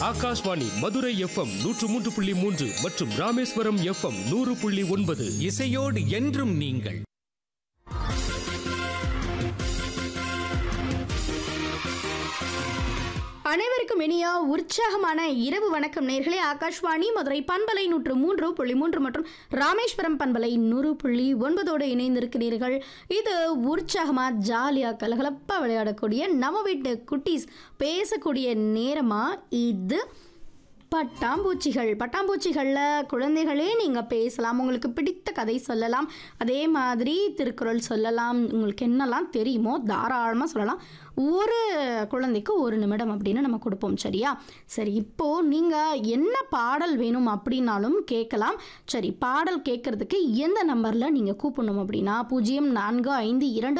Akashvani Madurai FM 103.3 மற்றும் Rameswaram FM 100.9. இசையோடு என்றும் நீங்கள். அனைவருக்கும் இனிய உற்சாகமான இரவு வணக்கம் நேயர்களே. ஆகாஷ்வாணி மதுரை பண்பலை 103.3 மற்றும் ராமேஸ்வரம் பண்பலை 100.9 இணைந்திருக்கிறீர்கள். இது உற்சாகமா ஜாலியா கலகலப்பா விளையாடக்கூடிய நம்ம வீட்டு குட்டீஸ் பேசக்கூடிய நேரமா இது. பட்டாம்பூச்சிகளில் குழந்தைகளே நீங்கள் பேசலாம், உங்களுக்கு பிடித்த கதை சொல்லலாம், அதே மாதிரி திருக்குறள் சொல்லலாம், உங்களுக்கு என்னெல்லாம் தெரியுமோ தாராளமாக சொல்லலாம். ஒரு குழந்தைக்கு 1 நிமிடம் அப்படின்னு நம்ம கொடுப்போம், சரியா? சரி, இப்போது நீங்கள் என்ன பாடல் வேணும் அப்படின்னாலும் கேட்கலாம். சரி, பாடல் கேட்குறதுக்கு எந்த நம்பரில் நீங்கள் கூப்பிடணும் அப்படின்னா 0452